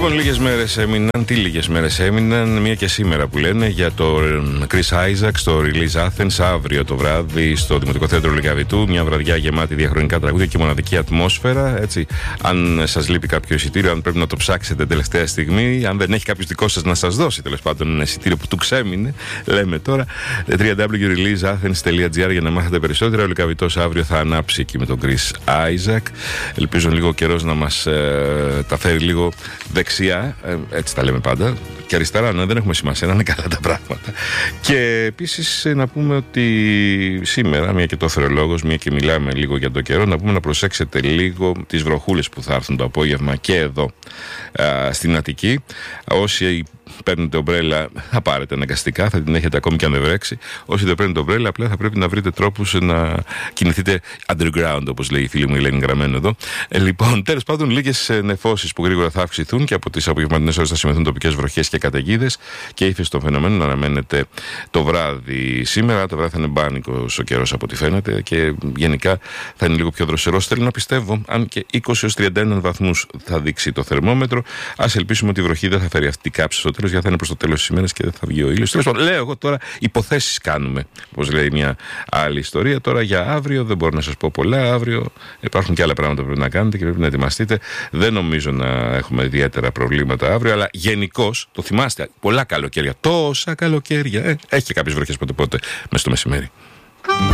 Λοιπόν, λίγες μέρες έμειναν. Τι λίγες μέρες έμειναν, μία και σήμερα που λένε, για τον Chris Isaak στο Release Athens αύριο το βράδυ στο Δημοτικό Θέατρο Λυκαβητού. Μια βραδιά γεμάτη διαχρονικά τραγούδια και μοναδική ατμόσφαιρα. Έτσι, αν σας λείπει κάποιο εισιτήριο, αν πρέπει να το ψάξετε τελευταία στιγμή, αν δεν έχει κάποιο δικό σας να σας δώσει τέλος πάντων ένα εισιτήριο που του ξέμεινε, λέμε τώρα, www.releaseathens.gr για να μάθετε περισσότερα. Ο Λυκαβητός αύριο θα ανάψει εκεί με τον Chris Isaak. Ελπίζω λίγο καιρός να μας τα φέρει λίγο δεξιά, έτσι τα λέμε πάντα, και αριστερά, ναι, δεν έχουμε σημασία, να είναι καλά τα πράγματα. Και επίσης να πούμε ότι σήμερα, μια και το θεολόγος, μια και μιλάμε λίγο για τον καιρό, να πούμε να προσέξετε λίγο τις βροχούλες που θα έρθουν το απόγευμα και εδώ στην Αττική. Όσοι παίρνετε ομπρέλα, θα πάρετε αναγκαστικά, θα την έχετε ακόμη και αν δεν βρέξει. Όσοι δεν παίρνετε ομπρέλα, απλά θα πρέπει να βρείτε τρόπους να κινηθείτε underground, όπως λέει η φίλη μου η Ελένη γραμμένο εδώ. Λοιπόν, τέλος πάντων, λίγες νεφώσεις που γρήγορα θα αυξηθούν και από τις απογευματινές ώρες θα σημειωθούν τοπικές βροχές και καταιγίδες και ύφεση των φαινομένων να αναμένεται το βράδυ σήμερα. Το βράδυ θα είναι μπάνικος ο καιρός από ό,τι φαίνεται και γενικά θα είναι λίγο πιο δροσερός. Θέλω να πιστεύω, αν και 20-31 βαθμούς θα δείξει το θερμόμετρο. Ας ελπίσουμε ότι η βροχή δεν θα φέρει αυτή την κάψη στο τέλος, γιατί θα είναι προς το τέλος της ημέρας και δεν θα βγει ο ήλιος. Τέλος πάντων, λέω εγώ τώρα, υποθέσεις κάνουμε, όπως λέει μια άλλη ιστορία. Τώρα για αύριο δεν μπορώ να σας πω πολλά. Αύριο υπάρχουν και άλλα πράγματα που πρέπει να κάνετε και πρέπει να ετοιμαστείτε. Δεν νομίζω να έχουμε ιδιαίτερα προβλήματα αύριο, αλλά γενικώς το θυμάστε, πολλά καλοκαίρια. Τόσα καλοκαίρια. Έχει και κάποιες βροχές πότε-πότε μες στο μεσημέρι.